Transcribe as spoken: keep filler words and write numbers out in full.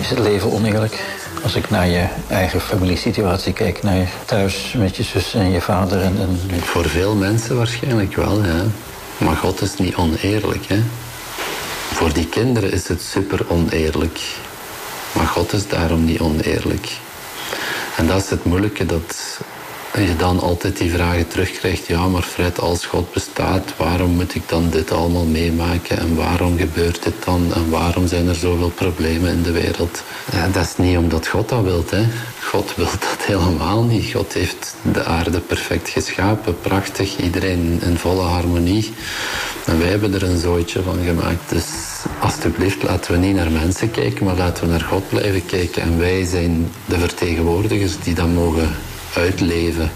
Is het leven oneerlijk? Als ik naar je eigen familiesituatie kijk, naar je thuis met je zus en je vader en... en... Voor veel mensen waarschijnlijk wel, ja. Maar God is niet oneerlijk, hè. Voor die kinderen is het super oneerlijk. Maar God is daarom niet oneerlijk. En dat is het moeilijke, dat je dan altijd die vragen terugkrijgt. Ja, maar Fred, als God bestaat, waarom moet ik dan dit allemaal meemaken? En waarom gebeurt dit dan? En waarom zijn er zoveel problemen in de wereld? Ja, dat is niet omdat God dat wil, hè. God wil dat helemaal niet. God heeft de aarde perfect geschapen, prachtig, iedereen in volle harmonie. En wij hebben er een zooitje van gemaakt. Dus alsjeblieft, laten we niet naar mensen kijken, maar laten we naar God blijven kijken. En wij zijn de vertegenwoordigers die dat mogen uitleven.